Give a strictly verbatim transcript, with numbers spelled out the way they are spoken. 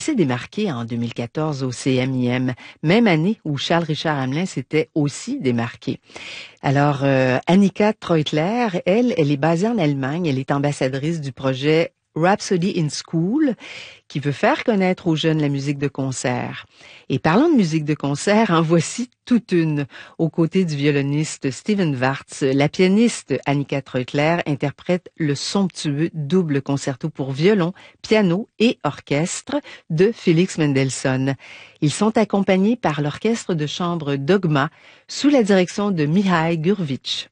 s'est démarqué en deux mille quatorze au C M I M, même année où Charles-Richard Hamelin s'était aussi démarqué. Alors, euh, Annika Treutler, elle, elle est basée en Allemagne, elle est ambassadrice du projet Rhapsody in School, qui veut faire connaître aux jeunes la musique de concert. Et parlant de musique de concert, en voici toute une. Aux côtés du violoniste Steven Wartz, la pianiste Annika Treutler interprète le somptueux double concerto pour violon, piano et orchestre de Félix Mendelssohn. Ils sont accompagnés par l'orchestre de chambre Dogma sous la direction de Mihai Gurvitch.